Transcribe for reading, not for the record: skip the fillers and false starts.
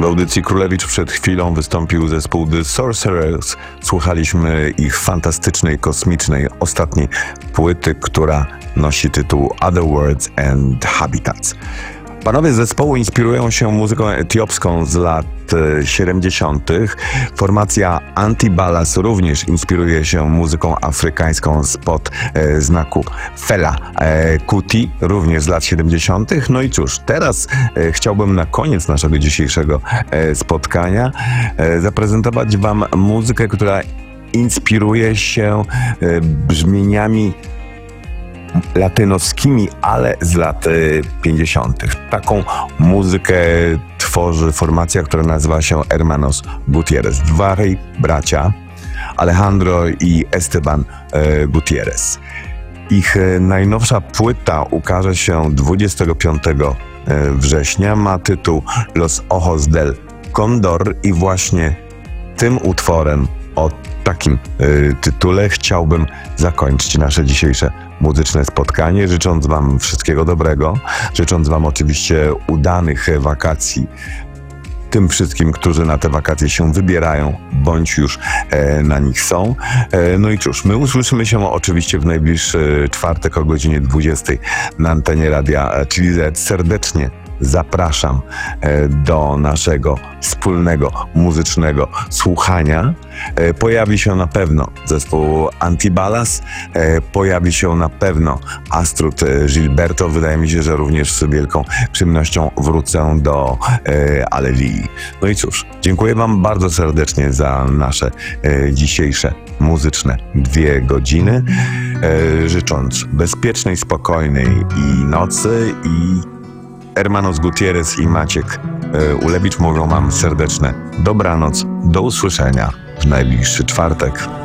audycji Królewicz przed chwilą wystąpił zespół The Sorcerers. Słuchaliśmy ich fantastycznej, kosmicznej, ostatniej płyty, która nosi tytuł Other Worlds and Habitats. Panowie z zespołu inspirują się muzyką etiopską z lat 70. Formacja Antibalas również inspiruje się muzyką afrykańską spod znaku Fela Kuti, również z lat 70. No i cóż, teraz chciałbym na koniec naszego dzisiejszego spotkania zaprezentować wam muzykę, która inspiruje się brzmieniami latynoskimi, ale z lat 50. Taką muzykę tworzy formacja, która nazywa się Hermanos Gutierrez. Dwaj bracia, Alejandro i Esteban Gutierrez. Ich najnowsza płyta ukaże się 25 września. Ma tytuł Los Ojos del Condor i właśnie tym utworem o takim tytule chciałbym zakończyć nasze dzisiejsze muzyczne spotkanie, życząc wam wszystkiego dobrego, życząc wam oczywiście udanych wakacji tym wszystkim, którzy na te wakacje się wybierają, bądź już na nich są. No i cóż, my usłyszymy się oczywiście w najbliższy czwartek o godzinie 20 na antenie Radia Chili Z. Serdecznie zapraszam do naszego wspólnego muzycznego słuchania. Pojawi się na pewno zespół Antibalas, pojawi się na pewno Astrud Gilberto. Wydaje mi się, że również z wielką przyjemnością wrócę do Alelii. No i cóż, dziękuję wam bardzo serdecznie za nasze dzisiejsze muzyczne 2 godziny, życząc bezpiecznej, spokojnej i nocy i Hermanos Gutierrez i Maciek Ulewicz mówią wam serdeczne dobranoc, do usłyszenia w najbliższy czwartek.